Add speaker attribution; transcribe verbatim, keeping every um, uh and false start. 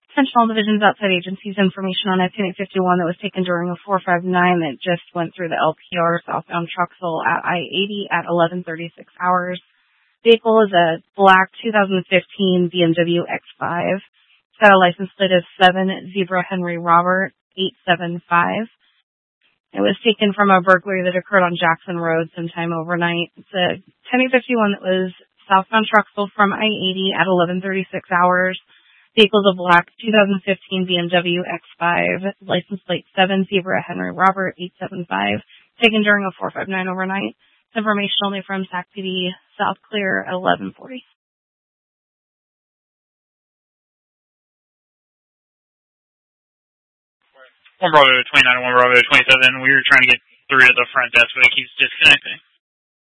Speaker 1: Attention all divisions outside agencies, information on Actinic fifty-one that was taken during a four five nine that just went through the L P R southbound Truxville at I eighty at eleven thirty-six hours. Vehicle is a black two thousand fifteen B M W X five. It's got a license plate of seven Zebra Henry Robert eight seven five. It was taken from a burglary that occurred on Jackson Road sometime overnight. It's a Actinic fifty-one that was southbound Truxville from I eighty at eleven thirty-six hours. Vehicle's a black two thousand fifteen B M W X five, license plate seven Zebra Henry Robert eight seven five, taken during a four five nine overnight. Information only from S A C P D South Clear at eleven forty.
Speaker 2: One Bravo twenty-nine and one Bravo twenty-seven. We were trying to get through to the front desk, but it keeps disconnecting.